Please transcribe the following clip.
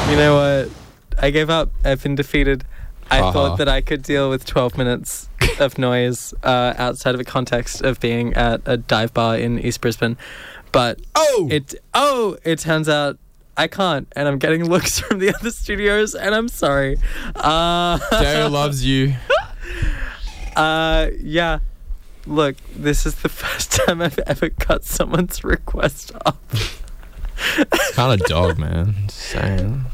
You know what? I gave up. I've been defeated. I thought that I could deal with 12 minutes of noise outside of a context of being at a dive bar in East Brisbane. But it turns out I can't, and I'm getting looks from the other studios, and I'm sorry. Dale loves you. Yeah. Look, this is the first time I've ever cut someone's request off. Kind of dog, man. Just saying.